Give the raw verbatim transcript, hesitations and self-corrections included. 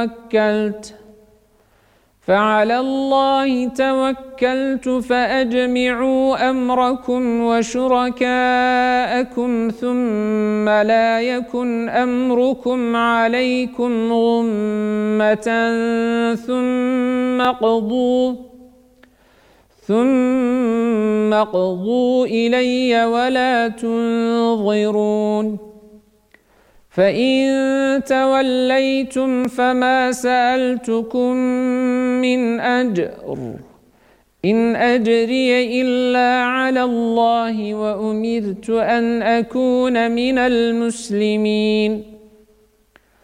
توكلت فعلى الله توكلت فأجمعوا أمركم وشركاءكم ثم لا يكن أمركم عليكم غمة ثم قضوا ثم قضوا إلي ولا تنظرون فإن توليتم فما سألتكم من أجر إن أجري إلا على الله وأمرت أن أكون من المسلمين